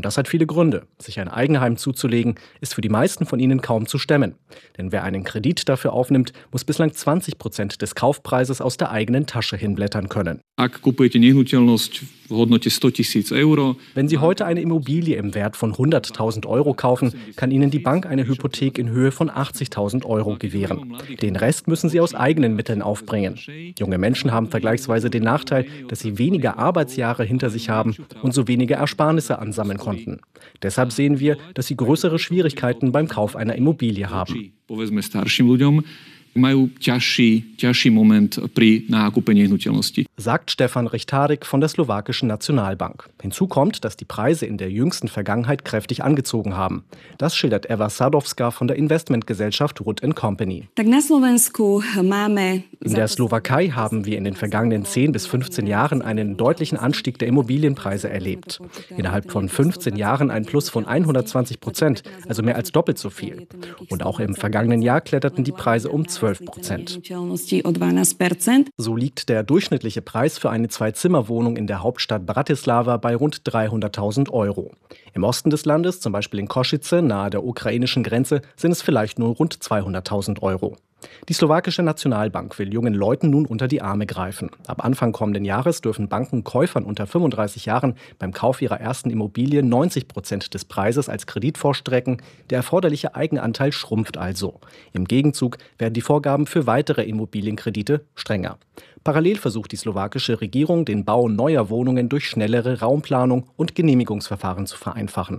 Und das hat viele Gründe. Sich ein Eigenheim zuzulegen, ist für die meisten von ihnen kaum zu stemmen. Denn wer einen Kredit dafür aufnimmt, muss bislang 20% des Kaufpreises aus der eigenen Tasche hinblättern können. Wenn Sie heute eine Immobilie im Wert von 100.000 Euro kaufen, kann Ihnen die Bank eine Hypothek in Höhe von 80.000 Euro gewähren. Den Rest müssen Sie aus eigenen Mitteln aufbringen. Junge Menschen haben vergleichsweise den Nachteil, dass sie weniger Arbeitsjahre hinter sich haben und so wenige Ersparnisse ansammeln konnten. Deshalb sehen wir, dass sie größere Schwierigkeiten beim Kauf einer Immobilie haben. Sagt Stefan Richtárik von der slowakischen Nationalbank. Hinzu kommt, dass die Preise in der jüngsten Vergangenheit kräftig angezogen haben. Das schildert Eva Sadowska von der Investmentgesellschaft Wood & Company. In der Slowakei haben wir in den vergangenen 10 bis 15 Jahren einen deutlichen Anstieg der Immobilienpreise erlebt. Innerhalb von 15 Jahren ein Plus von 120%, also mehr als doppelt so viel. Und auch im vergangenen Jahr kletterten die Preise um 12%. So liegt der durchschnittliche Preis für eine Zwei-Zimmer-Wohnung in der Hauptstadt Bratislava bei rund 300.000 Euro. Im Osten des Landes, zum Beispiel in Košice, nahe der ukrainischen Grenze, sind es vielleicht nur rund 200.000 Euro. Die slowakische Nationalbank will jungen Leuten nun unter die Arme greifen. Ab Anfang kommenden Jahres dürfen Banken Käufern unter 35 Jahren beim Kauf ihrer ersten Immobilie 90% des Preises als Kredit vorstrecken. Der erforderliche Eigenanteil schrumpft also. Im Gegenzug werden die Vorgaben für weitere Immobilienkredite strenger. Parallel versucht die slowakische Regierung, den Bau neuer Wohnungen durch schnellere Raumplanung und Genehmigungsverfahren zu vereinfachen.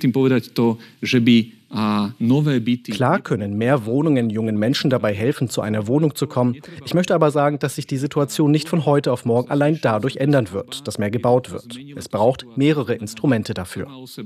Klar können mehr Wohnungen jungen Menschen dabei helfen, zu einer Wohnung zu kommen. Ich möchte aber sagen, dass sich die Situation nicht von heute auf morgen allein dadurch ändern wird, dass mehr gebaut wird. Es braucht mehrere Instrumente dafür.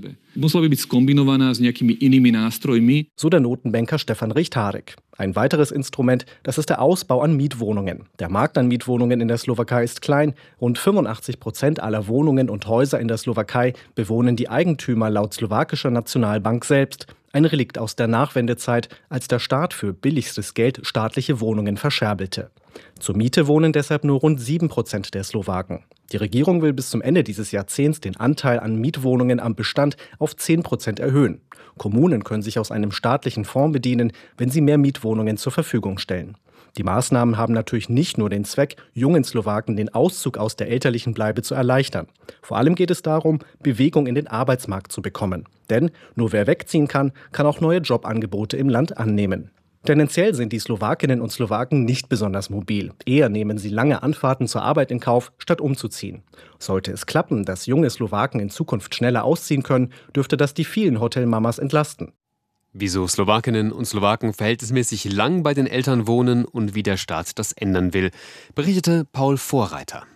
So der Notenbanker Stefan Richtárik. Ein weiteres Instrument, das ist der Ausbau an Mietwohnungen. Der Markt an Mietwohnungen in der Slowakei ist klein. Rund 85% aller Wohnungen und Häuser in der Slowakei bewohnen die Eigentümer laut slowakischer Nationalbank selbst. Ein Relikt aus der Nachwendezeit, als der Staat für billigstes Geld staatliche Wohnungen verscherbelt. Zur Miete wohnen deshalb nur rund 7% der Slowaken. Die Regierung will bis zum Ende dieses Jahrzehnts den Anteil an Mietwohnungen am Bestand auf 10% erhöhen. Kommunen können sich aus einem staatlichen Fonds bedienen, wenn sie mehr Mietwohnungen zur Verfügung stellen. Die Maßnahmen haben natürlich nicht nur den Zweck, jungen Slowaken den Auszug aus der elterlichen Bleibe zu erleichtern. Vor allem geht es darum, Bewegung in den Arbeitsmarkt zu bekommen. Denn nur wer wegziehen kann, kann auch neue Jobangebote im Land annehmen. Tendenziell sind die Slowakinnen und Slowaken nicht besonders mobil. Eher nehmen sie lange Anfahrten zur Arbeit in Kauf, statt umzuziehen. Sollte es klappen, dass junge Slowaken in Zukunft schneller ausziehen können, dürfte das die vielen Hotelmamas entlasten. Wieso Slowakinnen und Slowaken verhältnismäßig lang bei den Eltern wohnen und wie der Staat das ändern will, berichtete Paul Vorreiter.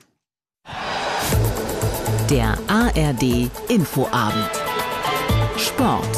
Der ARD Infoabend. Sport.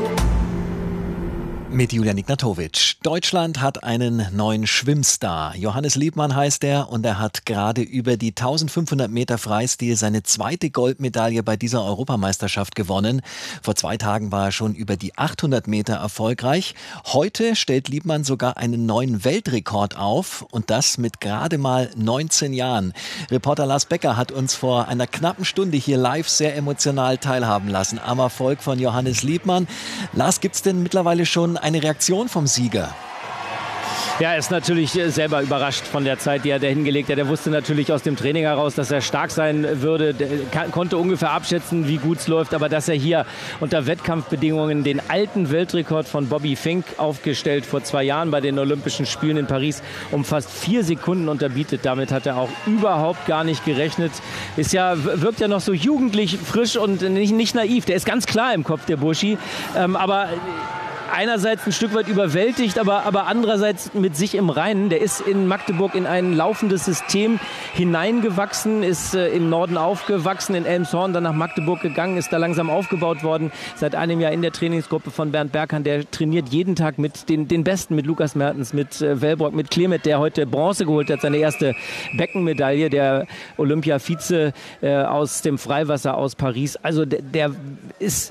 Mit Julian Ignatowitsch. Deutschland hat einen neuen Schwimmstar. Johannes Liebmann heißt er und er hat gerade über die 1500 Meter Freistil seine zweite Goldmedaille bei dieser Europameisterschaft gewonnen. Vor 2 Tagen war er schon über die 800 Meter erfolgreich. Heute stellt Liebmann sogar einen neuen Weltrekord auf und das mit gerade mal 19 Jahren. Reporter Lars Becker hat uns vor einer knappen Stunde hier live sehr emotional teilhaben lassen am Erfolg von Johannes Liebmann. Lars, gibt's denn mittlerweile schon eine Reaktion vom Sieger? Ja, er ist natürlich selber überrascht von der Zeit, die er da hingelegt hat. Er wusste natürlich aus dem Training heraus, dass er stark sein würde. Er konnte ungefähr abschätzen, wie gut es läuft. Aber dass er hier unter Wettkampfbedingungen den alten Weltrekord von Bobby Fink aufgestellt vor 2 Jahren bei den Olympischen Spielen in Paris um fast 4 Sekunden unterbietet. Damit hat er auch überhaupt gar nicht gerechnet. Wirkt ja noch so jugendlich, frisch und nicht naiv. Der ist ganz klar im Kopf, der Burschi. Aber einerseits ein Stück weit überwältigt, aber andererseits mit sich im Reinen. Der ist in Magdeburg in ein laufendes System hineingewachsen, ist im Norden aufgewachsen, in Elmshorn, dann nach Magdeburg gegangen, ist da langsam aufgebaut worden. Seit einem Jahr in der Trainingsgruppe von Bernd Berghahn. Der trainiert jeden Tag mit den Besten, mit Lukas Mertens, mit Wellbrock, mit Clement, der heute Bronze geholt hat, seine erste Beckenmedaille, der Olympia-Vize aus dem Freiwasser aus Paris. Also der ist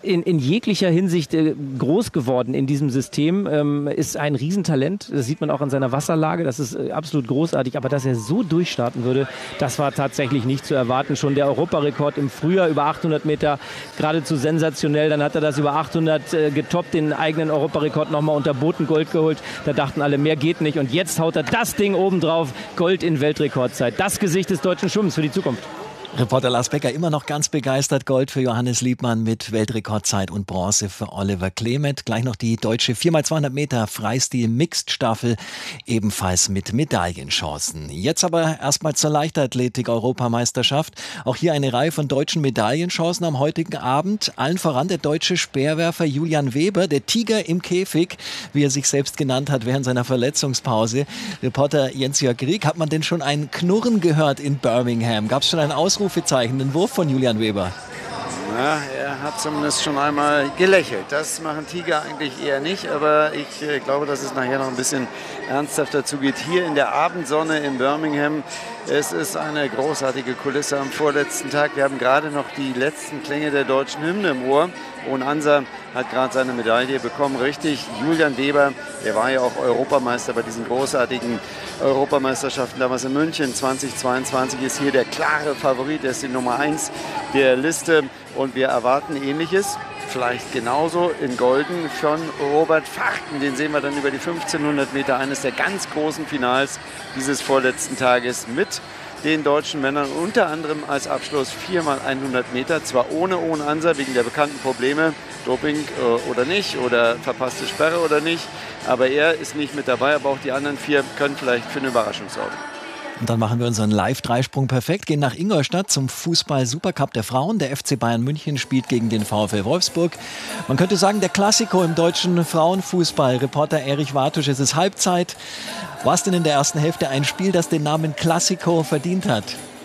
in jeglicher Hinsicht groß geworden in diesem System, ist ein Riesentalent. Das sieht man auch an seiner Wasserlage, das ist absolut großartig. Aber dass er so durchstarten würde, das war tatsächlich nicht zu erwarten. Schon der Europarekord im Frühjahr über 800 Meter, geradezu sensationell. Dann hat er das über 800 getoppt, den eigenen Europarekord nochmal unterboten, Gold geholt. Da dachten alle, mehr geht nicht. Und jetzt haut er das Ding obendrauf, Gold in Weltrekordzeit. Das Gesicht des deutschen Schwimmens für die Zukunft. Reporter Lars Becker immer noch ganz begeistert. Gold für Johannes Liebmann mit Weltrekordzeit und Bronze für Oliver Clement. Gleich noch die deutsche 4x200 Meter Freistil-Mixed-Staffel, ebenfalls mit Medaillenchancen. Jetzt aber erstmal zur Leichtathletik-Europameisterschaft. Auch hier eine Reihe von deutschen Medaillenchancen am heutigen Abend. Allen voran der deutsche Speerwerfer Julian Weber, der Tiger im Käfig, wie er sich selbst genannt hat während seiner Verletzungspause. Reporter Jens-Jörg Rieck, hat man denn schon ein Knurren gehört in Birmingham? Gab es schon ein Ausrufezeichen, einen Wurf von Julian Weber? Ja, er hat zumindest schon einmal gelächelt. Das machen Tiger eigentlich eher nicht, aber ich glaube, dass es nachher noch ein bisschen ernsthafter zugeht. Hier in der Abendsonne in Birmingham. Es ist eine großartige Kulisse am vorletzten Tag. Wir haben gerade noch die letzten Klänge der deutschen Hymne im Ohr. Ohn Ansa hat gerade seine Medaille bekommen. Richtig, Julian Weber, der war ja auch Europameister bei diesen großartigen Europameisterschaften damals in München 2022, ist hier der klare Favorit. Er ist die Nummer 1 der Liste und wir erwarten Ähnliches. Vielleicht genauso in Golden von Robert Fachten. Den sehen wir dann über die 1500 Meter, eines der ganz großen Finals dieses vorletzten Tages mit den deutschen Männern. Unter anderem als Abschluss 4x100 Meter, zwar ohne Ansa wegen der bekannten Probleme, Doping oder nicht, oder verpasste Sperre oder nicht. Aber er ist nicht mit dabei, aber auch die anderen 4 können vielleicht für eine Überraschung sorgen. Und dann machen wir unseren Live-Dreisprung perfekt, gehen nach Ingolstadt zum Fußball-Supercup der Frauen. Der FC Bayern München spielt gegen den VfL Wolfsburg. Man könnte sagen, der Klassiko im deutschen Frauenfußball. Reporter Erich Wartusch, es ist Halbzeit. War es denn in der ersten Hälfte ein Spiel, das den Namen Klassiko verdient hat?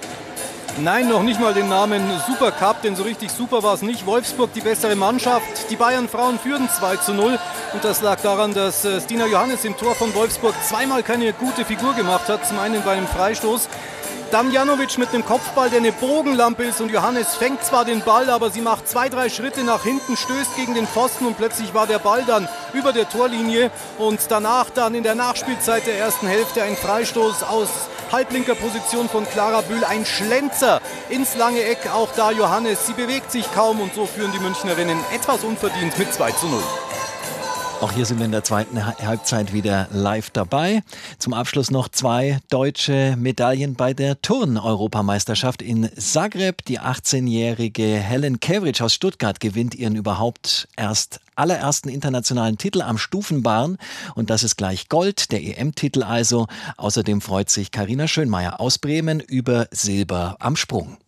Nein, noch nicht mal den Namen Supercup, denn so richtig super war es nicht. Wolfsburg die bessere Mannschaft. Die Bayern-Frauen führen 2:0 und das lag daran, dass Stina Johannes im Tor von Wolfsburg zweimal keine gute Figur gemacht hat. Zum einen bei einem Freistoß. Damjanovic mit einem Kopfball, der eine Bogenlampe ist, und Johannes fängt zwar den Ball, aber sie macht 2-3 Schritte nach hinten, stößt gegen den Pfosten und plötzlich war der Ball dann über der Torlinie und danach dann in der Nachspielzeit der ersten Hälfte ein Freistoß aus halblinker Position von Clara Bühl, ein Schlenzer ins lange Eck, auch da Johannes, sie bewegt sich kaum und so führen die Münchnerinnen etwas unverdient mit 2:0. Auch hier sind wir in der zweiten Halbzeit wieder live dabei. Zum Abschluss noch 2 deutsche Medaillen bei der Turn-Europameisterschaft in Zagreb. Die 18-jährige Helen Kevric aus Stuttgart gewinnt ihren allerersten internationalen Titel am Stufenbarren. Und das ist gleich Gold, der EM-Titel also. Außerdem freut sich Carina Schönmeier aus Bremen über Silber am Sprung.